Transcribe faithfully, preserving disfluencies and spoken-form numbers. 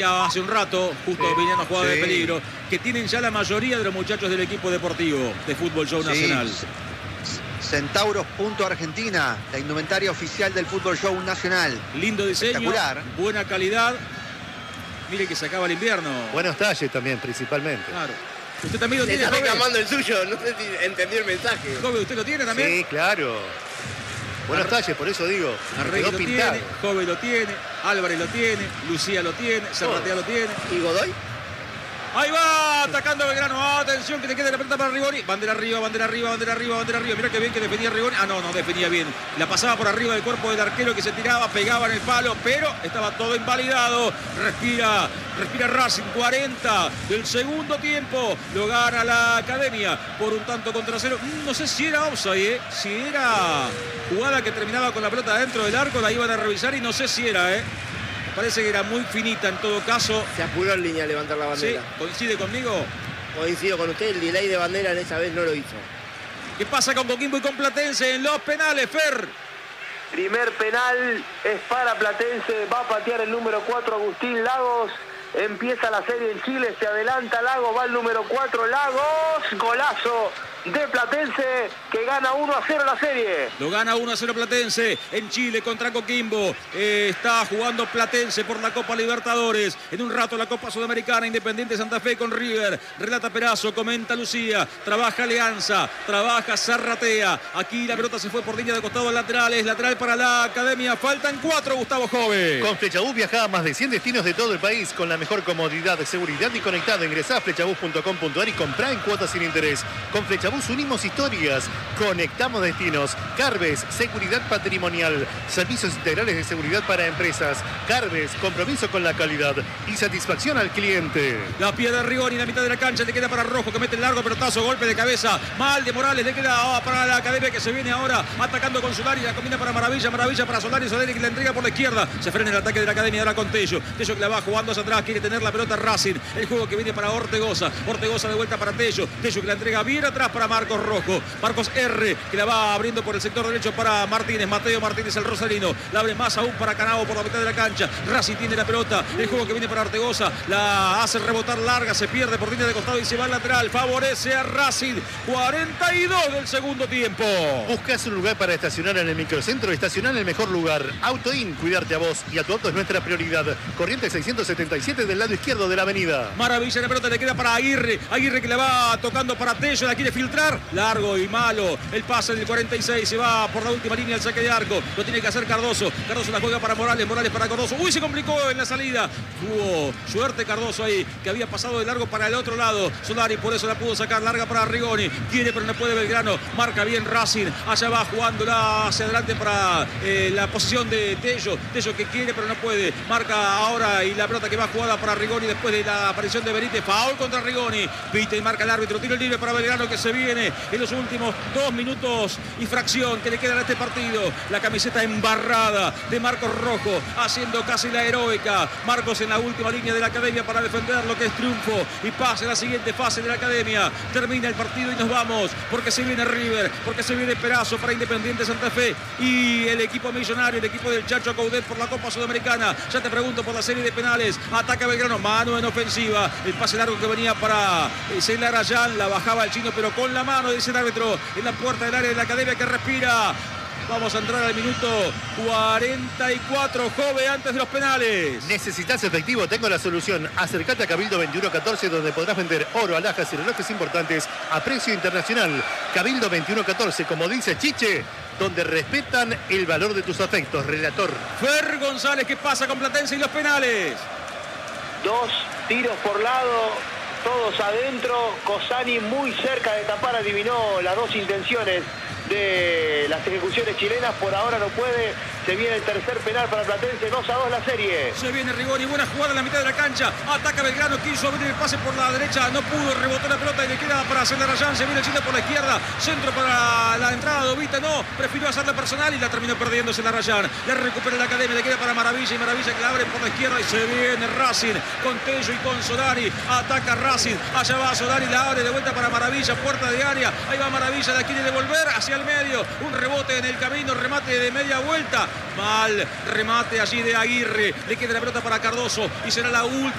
hace un rato, justo sí, viniendo a jugada sí. de peligro, que tienen ya la mayoría de los muchachos del equipo deportivo de Fútbol Show sí. Nacional. Centauros punto Argentina, la indumentaria oficial del Fútbol Show Nacional. Lindo diseño, buena calidad. Mire que se acaba el invierno. Buenos talles también, principalmente. Claro. ¿Usted también lo Le tiene? está reclamando el suyo, no sé si entendió el mensaje. Joven, ¿usted lo tiene también? Sí, claro. Buenos Ar talles, por eso digo. Arregui lo pintado. tiene, Joven lo tiene, Álvarez lo tiene, Lucía lo tiene, Serratea oh. lo tiene. ¿Y Godoy? Ahí va, atacando Belgrano. Atención, que le quede la pelota para Rigoni. Bandera arriba, bandera arriba, bandera arriba, bandera arriba. Mirá que bien que defendía Rigoni. Ah, no, no defendía bien. La pasaba por arriba del cuerpo del arquero que se tiraba, pegaba en el palo, pero estaba todo invalidado. Respira, respira Racing. cuarenta del segundo tiempo. Lo gana la Academia por un tanto contra cero. No sé si era offside, ¿eh? Si era jugada que terminaba con la pelota dentro del arco, la iban a revisar y no sé si era, ¿eh? Parece que era muy finita en todo caso. Se apuró en línea a levantar la bandera. ¿Sí? ¿Coincide conmigo? Coincido con usted, el delay de bandera en esa vez no lo hizo. ¿Qué pasa con Coquimbo y con Platense en los penales, Fer? Primer penal es para Platense, va a patear el número cuatro Agustín Lagos. Empieza la serie en Chile, se adelanta Lagos, va el número cuatro Lagos. Golazo de Platense que gana uno a cero la serie. Lo gana uno a cero Platense en Chile contra Coquimbo. Eh, está jugando Platense por la Copa Libertadores. En un rato la Copa Sudamericana, Independiente Santa Fe con River. Relata Perazo, comenta Lucía. Trabaja Alianza, trabaja Zarratea. Aquí la pelota se fue por línea de costado laterales. Lateral para la Academia. Faltan cuatro, Gustavo Jove. Con Flechabús viaja a más de cien destinos de todo el país con la mejor comodidad, seguridad y conectado. Ingresá a flechabús punto com punto ar y comprá en cuotas sin interés. Con Flechabús unimos historias, conectamos destinos. Carves, seguridad patrimonial, servicios integrales de seguridad para empresas. Carves, compromiso con la calidad y satisfacción al cliente. La piedra de Rigoni en la mitad de la cancha, le queda para Rojo que mete el largo pelotazo, golpe de cabeza. Mal de Morales, le queda oh, para la Academia que se viene ahora atacando con Solari, la combina para Maravilla, Maravilla para Solari, Solari que la entrega por la izquierda. Se frena el ataque de la Academia ahora con Tello. Tello que la va jugando hacia atrás, quiere tener la pelota Racing. El juego que viene para Ortegoza. Ortegoza de vuelta para Tello. Tello que la entrega bien atrás para Marcos Rojo. Marcos R que la va abriendo por el sector derecho para Martínez. Mateo Martínez el rosarino. La abre más aún para Canao por la mitad de la cancha. Racing tiene la pelota. El juego que viene para Ortegoza. La hace rebotar larga. Se pierde por línea de costado y se va al lateral. Favorece a Racing. cuarenta y dos del segundo tiempo. ¿Buscas un lugar para estacionar en el microcentro? Estacionar en el mejor lugar. Autoin, cuidarte a vos y a tu auto es nuestra prioridad. Corrientes seiscientos setenta y siete del lado izquierdo de la avenida. Maravilla, la pelota le queda para Aguirre. Aguirre que la va tocando para Tello. La quiere filtrar. Largo y malo. El pase del cuarenta y seis. Se va por la última línea el saque de arco. Lo tiene que hacer Cardoso. Cardoso la juega para Morales. Morales para Cardoso. Uy, se complicó en la salida. Tuvo suerte Cardoso ahí, que había pasado de largo para el otro lado. Solari por eso la pudo sacar larga para Rigoni. Quiere pero no puede Belgrano. Marca bien Racing. Allá va jugándola hacia adelante para eh, la posición de Tello. Tello que quiere pero no puede. Marca ahora y la pelota que va jugada para Rigoni después de la aparición de Benítez. Foul contra Rigoni. Pita y marca el árbitro. Tiro libre para Belgrano que se viene en los últimos dos minutos y fracción que le quedan a este partido. La camiseta embarrada de Marcos Rojo haciendo casi la heroica. Marcos en la última línea de la Academia para defender lo que es triunfo y pase a la siguiente fase de la Academia. Termina el partido y nos vamos porque se viene River, porque se viene Perazo para Independiente Santa Fe y el equipo millonario, el equipo del Chacho Coudet por la Copa Sudamericana. Ya te pregunto por la serie de penales. Ataca Belgrano, mano en ofensiva. El pase largo que venía para Celar Ayán, la bajaba el chino pero con la mano, dice el árbitro, en la puerta del área de la Academia que respira. Vamos a entrar al minuto cuarenta y cuatro, Jove, antes de los penales. ¿Necesitas efectivo? Tengo la solución. Acércate a Cabildo veintiuno catorce, donde podrás vender oro, alhajas y relojes importantes a precio internacional. Cabildo veintiuno catorce, como dice Chiche, donde respetan el valor de tus afectos. Relator Fer González, ¿qué pasa con Platense y los penales? Dos tiros por lado, todos adentro. Cosani muy cerca de tapar, adivinó las dos intenciones de las ejecuciones chilenas. Por ahora no puede. Se viene el tercer penal para Platense, dos a dos la serie. Se viene Rigoni, buena jugada en la mitad de la cancha. Ataca Belgrano, quiso abrir el pase por la derecha, no pudo, rebotó la pelota y le queda para hacer la Rayán. Se viene el Chile por la izquierda, centro para la entrada de Ovita, no, prefirió hacerla personal y la terminó perdiéndose la Rayán. Le recupera la Academia, le queda para Maravilla y Maravilla que la abre por la izquierda y se viene Racing con Tello y con Solari. Ataca Racing, allá va Solari, la abre de vuelta para Maravilla, puerta de área. Ahí va Maravilla, la quiere devolver hacia el medio. Un rebote en el camino, remate de media vuelta. Mal remate allí de Aguirre. Le queda la pelota para Cardoso y será la última.